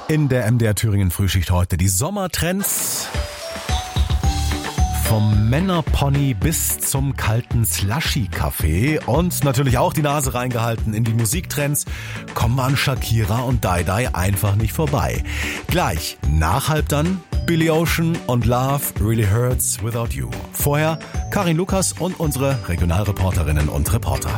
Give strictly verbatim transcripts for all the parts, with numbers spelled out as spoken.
In der M D R Thüringen Frühschicht heute die Sommertrends. Vom Männerpony bis zum kalten Slushy-Kaffee und natürlich auch die Nase reingehalten in die Musiktrends. Kommen wir an Shakira und Dai Dai einfach nicht vorbei. Gleich nach halb dann Billy Ocean und Love Really Hurts Without You. Vorher Karin Lukas und unsere Regionalreporterinnen und Reporter.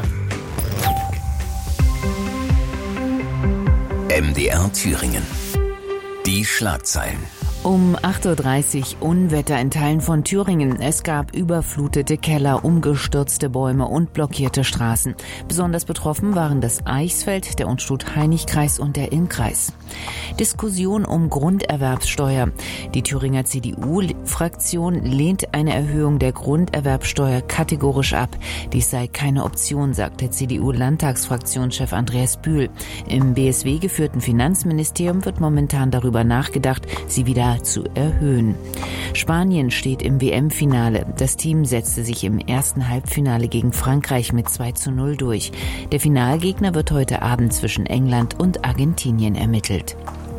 M D R Thüringen. Die Schlagzeilen. Um acht Uhr dreißig Unwetter in Teilen von Thüringen. Es gab überflutete Keller, umgestürzte Bäume und blockierte Straßen. Besonders betroffen waren das Eichsfeld, der Unstrut-Hainich-Kreis und der Ilm-Kreis. Diskussion um Grunderwerbssteuer. Die Thüringer C D U-Fraktion lehnt eine Erhöhung der Grunderwerbssteuer kategorisch ab. Dies sei keine Option, sagt der C D U-Landtagsfraktionschef Andreas Bühl. Im B S W geführten Finanzministerium wird momentan darüber nachgedacht, sie wieder zu erhöhen. Spanien steht im W M-Finale. Das Team setzte sich im ersten Halbfinale gegen Frankreich mit zwei zu null durch. Der Finalgegner wird heute Abend zwischen England und Argentinien ermittelt.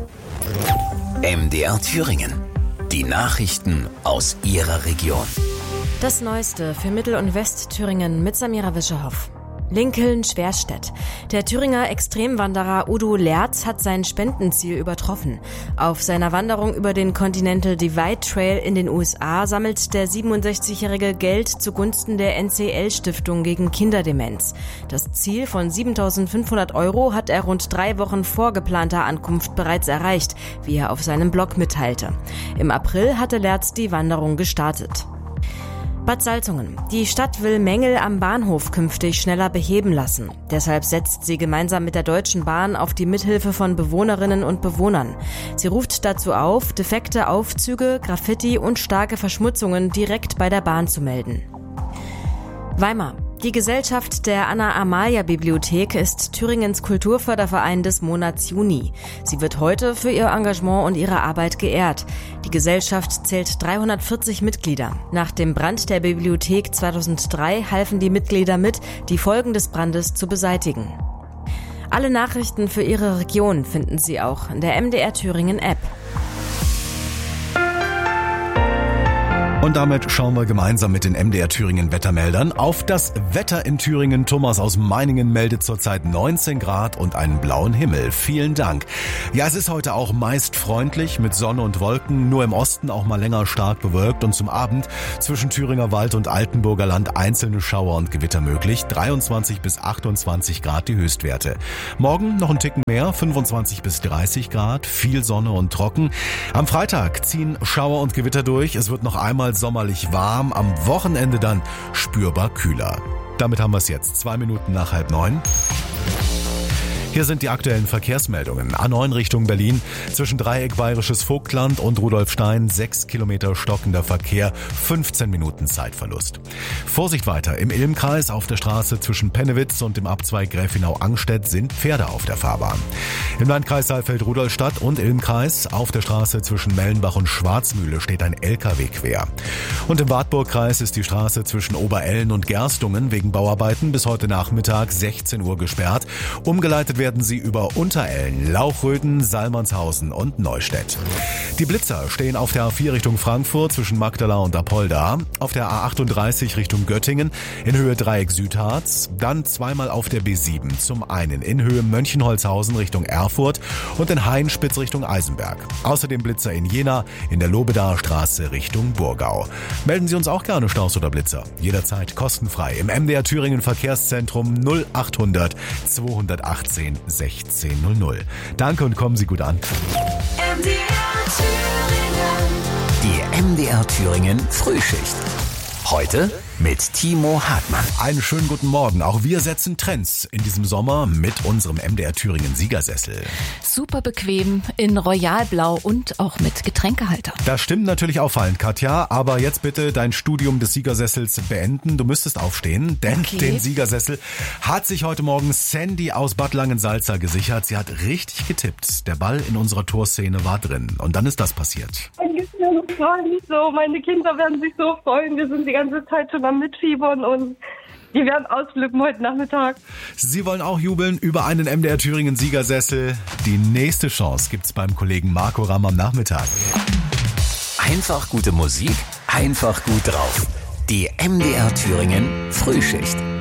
M D R Thüringen. Die Nachrichten aus Ihrer Region. Das Neueste für Mittel- und Westthüringen mit Samira Wischerhoff. Lincoln-Schwerstedt. Der Thüringer Extremwanderer Udo Lerz hat sein Spendenziel übertroffen. Auf seiner Wanderung über den Continental Divide Trail in den U S A sammelt der siebenundsechzigjährige Geld zugunsten der N C L-Stiftung gegen Kinderdemenz. Das Ziel von siebentausendfünfhundert Euro hat er rund drei Wochen vor geplanter Ankunft bereits erreicht, wie er auf seinem Blog mitteilte. Im April hatte Lerz die Wanderung gestartet. Bad Salzungen. Die Stadt will Mängel am Bahnhof künftig schneller beheben lassen. Deshalb setzt sie gemeinsam mit der Deutschen Bahn auf die Mithilfe von Bewohnerinnen und Bewohnern. Sie ruft dazu auf, defekte Aufzüge, Graffiti und starke Verschmutzungen direkt bei der Bahn zu melden. Weimar. Die Gesellschaft der Anna-Amalia-Bibliothek ist Thüringens Kulturförderverein des Monats Juni. Sie wird heute für ihr Engagement und ihre Arbeit geehrt. Die Gesellschaft zählt dreihundertvierzig Mitglieder. Nach dem Brand der Bibliothek zweitausenddrei halfen die Mitglieder mit, die Folgen des Brandes zu beseitigen. Alle Nachrichten für Ihre Region finden Sie auch in der M D R Thüringen App. Und damit schauen wir gemeinsam mit den M D R Thüringen Wettermeldern auf das Wetter in Thüringen. Thomas aus Meiningen meldet zurzeit neunzehn Grad und einen blauen Himmel. Vielen Dank. Ja, es ist heute auch meist freundlich mit Sonne und Wolken, nur im Osten auch mal länger stark bewölkt und zum Abend zwischen Thüringer Wald und Altenburger Land einzelne Schauer und Gewitter möglich. dreiundzwanzig bis achtundzwanzig Grad die Höchstwerte. Morgen noch ein Ticken mehr, fünfundzwanzig bis dreißig Grad, viel Sonne und trocken. Am Freitag ziehen Schauer und Gewitter durch. Es wird noch einmal sommerlich warm, am Wochenende dann spürbar kühler. Damit haben wir es jetzt, zwei Minuten nach halb neun. Hier sind die aktuellen Verkehrsmeldungen. A neun Richtung Berlin, zwischen Dreieck Bayerisches Vogtland und Rudolfstein, sechs Kilometer stockender Verkehr, fünfzehn Minuten Zeitverlust. Vorsicht weiter, im Ilm-Kreis auf der Straße zwischen Pennewitz und dem Abzweig Gräfenau-Angstedt sind Pferde auf der Fahrbahn. Im Landkreis Saalfeld-Rudolstadt und Ilm-Kreis auf der Straße zwischen Mellenbach und Schwarzmühle steht ein L K W quer. Und im Wartburgkreis ist die Straße zwischen Oberellen und Gerstungen wegen Bauarbeiten bis heute Nachmittag sechzehn Uhr gesperrt. Umgeleitet werden sie über Unterellen, Lauchröden, Salmannshausen und Neustädt. Die Blitzer stehen auf der A vier Richtung Frankfurt zwischen Magdala und Apolda, auf der A achtunddreißig Richtung Göttingen in Höhe Dreieck Südharz, dann zweimal auf der B sieben, zum einen in Höhe Mönchenholzhausen Richtung Erfurt und in Hainspitz Richtung Eisenberg. Außerdem Blitzer in Jena in der Lobedaer Straße Richtung Burgau. Melden Sie uns auch gerne Staus oder Blitzer, jederzeit kostenfrei im M D R Thüringen Verkehrszentrum null achthundert zweihundertachtzehn sechzehn null null. Danke und kommen Sie gut an. M D R Thüringen. Die M D R Thüringen Frühschicht. Heute mit Timo Hartmann. Einen schönen guten Morgen. Auch wir setzen Trends in diesem Sommer mit unserem M D R Thüringen Siegersessel. Super bequem, in Royalblau und auch mit Getränkehalter. Das stimmt natürlich auffallend, Katja. Aber jetzt bitte dein Studium des Siegersessels beenden. Du müsstest aufstehen, denn okay. Den Siegersessel hat sich heute Morgen Sandy aus Bad Langensalza gesichert. Sie hat richtig getippt. Der Ball in unserer Torszene war drin. Und dann ist das passiert. Ich freue mich so. Meine Kinder werden sich so freuen. Wir sind die ganze Zeit schon am Mitfiebern und Die werden ausflippen heute Nachmittag. Sie wollen auch jubeln über einen M D R Thüringen Siegersessel. Die nächste Chance gibt's beim Kollegen Marco Ramm am Nachmittag. Einfach gute Musik, einfach gut drauf. Die M D R Thüringen Frühschicht.